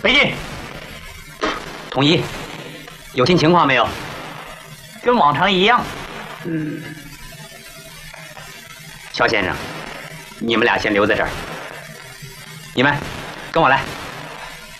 北进。 统一。有新情况没有？ 跟往常一样。 乔先生，你们俩先留在这儿。你们跟我来。